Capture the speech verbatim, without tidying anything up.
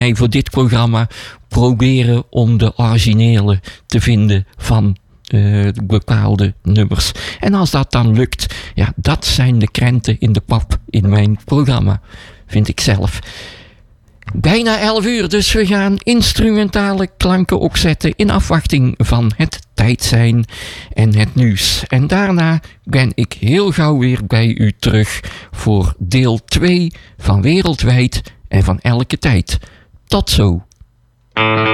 voor dit programma proberen om de originele te vinden van uh, bepaalde nummers. En als dat dan lukt, ja, dat zijn de krenten in de pap in mijn programma, vind ik zelf. Bijna elf uur, dus we gaan instrumentale klanken opzetten in afwachting van het tijd zijn en het nieuws. En daarna ben ik heel gauw weer bij u terug voor deel twee van Wereldwijd en van Elke Tijd. Tot zo.